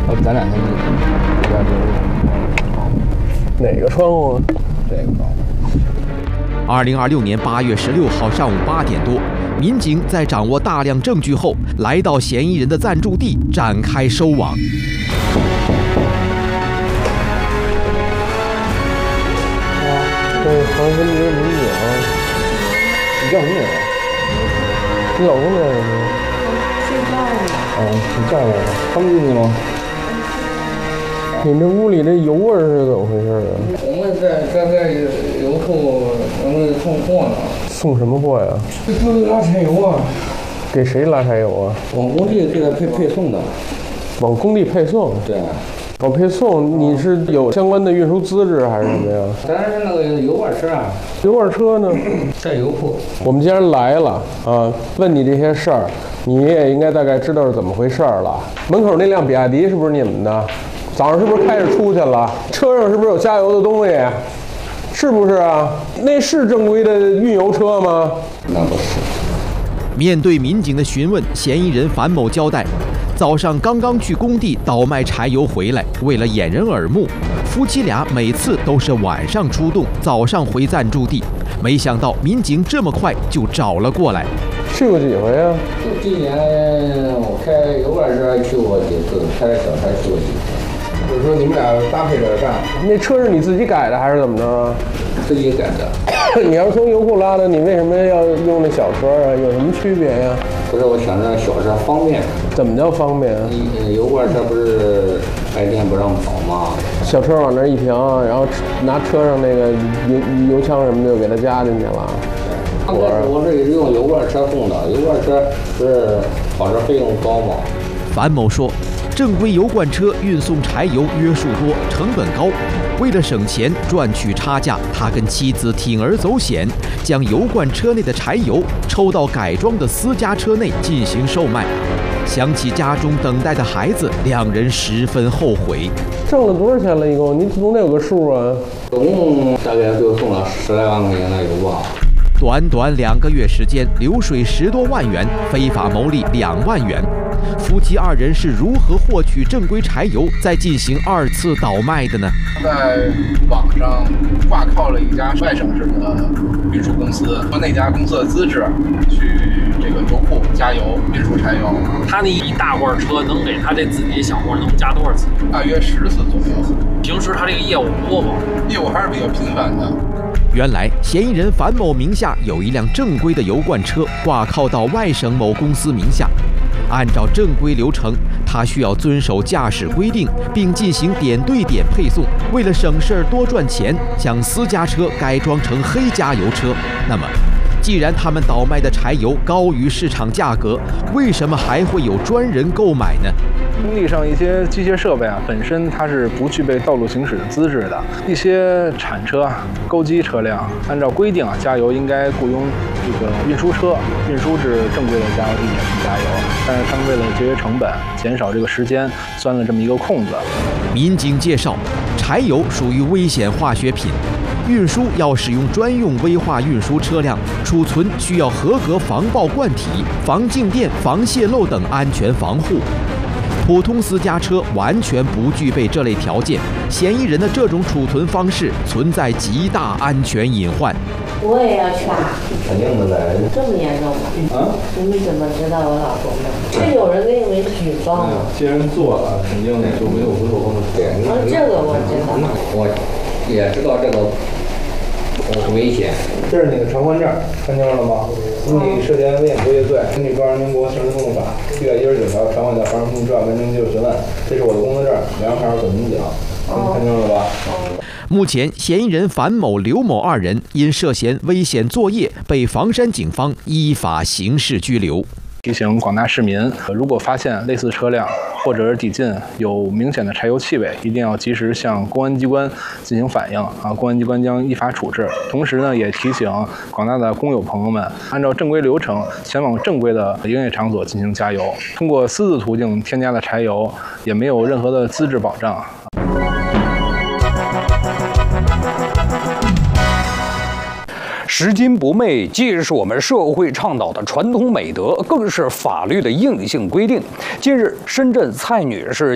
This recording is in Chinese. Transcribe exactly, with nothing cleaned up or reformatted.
我咱俩先进去，要不哪个窗户？ 这个窗户。 二零二六年八月十六号上午八点多，民警在掌握大量证据后，来到嫌疑人的暂住地展开收网。 这航分局民警， 你叫什么名啊？ 你老公在什么？ 睡觉呢。 哦，你叫我，他们进去吗？ 你这屋里这油味儿是怎么回事啊？ 我们在这在油库，我们送货呢。 送什么货呀？ 这就是拉柴油啊。 给谁拉柴油啊？ 往工地给他配配送的。 往工地配送？ 对。 往配送，你是有相关的运输资质还是什么呀？ 咱是那个油罐车啊。 油罐车呢？ 在油库。 我们既然来了啊，问你这些事儿，你也应该大概知道是怎么回事了。门口那辆比亚迪是不是你们的？早上是不是开着出去了？车上是不是有加油的东西？是不是啊？那是正规的运油车吗？ 那不是。 面对民警的询问，嫌疑人樊某交代，早上刚刚去工地倒卖柴油回来，为了掩人耳目，夫妻俩每次都是晚上出动，早上回暂住地。没想到民警这么快就找了过来。 去过几回啊？ 就今年我开油罐车去过几次，开小柴去过几次。就是说你们俩搭配着干。 那车是你自己改的还是怎么着啊？ 自己改的。 你要是从油库拉的，你为什么要用那小车啊？有什么区别呀？ 不是，我想着小车方便。 怎么叫方便啊？ 你油罐车不是白天不让跑吗？ 小车往那一停，然后拿车上那个油油枪什么的就给它加进去了。 我我这也是用油罐车送的，油罐车不是跑车费用高吗？ 樊某说，正规油罐车运送柴油约束多，成本高。为了省钱赚取差价，他跟妻子铤而走险，将油罐车内的柴油抽到改装的私家车内进行售卖。想起家中等待的孩子，两人十分后悔。 挣了多少钱了？一共你总得有个数啊。 总共大概就送了十来万块钱的油吧。 短短两个月时间，流水十多万元，非法牟利两万元。夫妻二人是如何获取正规柴油，再进行二次倒卖的呢？ 在网上挂靠了一家外省市的运输公司，说那家公司的资质去这个油库加油运输柴油。 他那一大罐车能给他这自己小罐能加多少次？ 大约十次左右。 平时他这个业务多吗？ 业务还是比较频繁的。 原来，嫌疑人樊某名下有一辆正规的油罐车挂靠到外省某公司名下。按照正规流程，他需要遵守驾驶规定，并进行点对点配送。为了省事儿多赚钱，将私家车改装成黑加油车。那么，既然他们倒卖的柴油高于市场价格，为什么还会有专人购买呢？ 工地上一些机械设备啊，本身它是不具备道路行驶的资质的。一些铲车、钩机车辆，按照规定啊，加油应该雇佣这个运输车运输至正规的加油地点去加油。但是他们为了节约成本，减少这个时间，钻了这么一个空子。 民警介绍，柴油属于危险化学品。运输要使用专用危化运输车辆，储存需要合格防爆罐体、防静电、防泄漏等安全防护。普通私家车完全不具备这类条件，嫌疑人的这种储存方式存在极大安全隐患。 我也要去啊！ 肯定的呗。 这么严重吗？ 啊？ 你们怎么知道我老公的？是有人给你们举报吗？ 既然做了，肯定就没有回头路。对， 啊，这个我知道。 我也知道这个。很危险。 这是你的传唤证，看清楚了吗？你涉嫌危险作业罪，根据《中华人民共和国刑事诉讼法》一百一十九条，传唤到法院通知完成技术询问。这是我的工作证，梁牌本民警，你看清楚了吧？ 目前，嫌疑人樊某、刘某二人因涉嫌危险作业，被房山警方依法刑事拘留。 提醒广大市民，如果发现类似车辆或者是底近有明显的柴油气味，一定要及时向公安机关进行反映啊，公安机关将依法处置。同时呢，也提醒广大的工友朋友们，按照正规流程前往正规的营业场所进行加油。通过私自途径添加的柴油，也没有任何的资质保障。 拾金不昧既是我们社会倡导的传统美德，更是法律的硬性规定。近日，深圳蔡女士